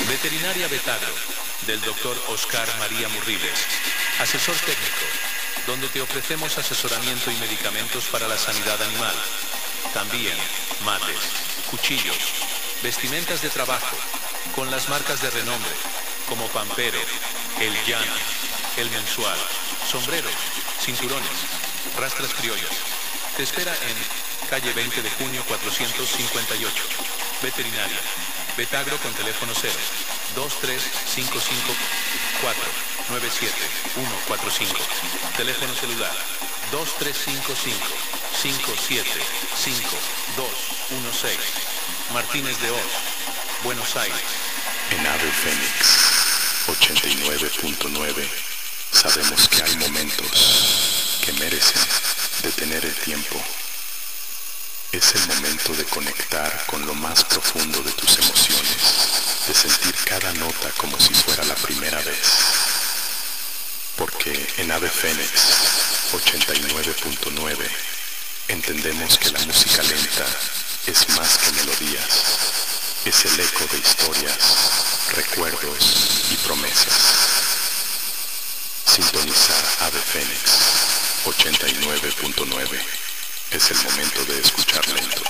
Veterinaria Betagro, del Dr. Oscar María Murriles. Asesor técnico, donde te ofrecemos asesoramiento y medicamentos para la sanidad animal. También mates, cuchillos, vestimentas de trabajo, con las marcas de renombre, como Pampero, El Llano, El Mensual, sombreros, cinturones, rastras criollas. Te espera en calle 20 de junio 458. Veterinaria Betagro con teléfono 0 2355 497 145. Teléfono celular 2355 575 216. Martínez de Oz, Buenos Aires. En Ave Fénix 89.9 sabemos que hay momentos que merecen detener el tiempo. Es el momento de conectar con lo más profundo de tus emociones, de sentir cada nota como si fuera la primera vez. Porque en Ave Fénix 89.9 entendemos que la música lenta es más que melodías, es el eco de historias, recuerdos y promesas. Sintonizar Ave Fénix 89.9. Es el momento de escuchar lento.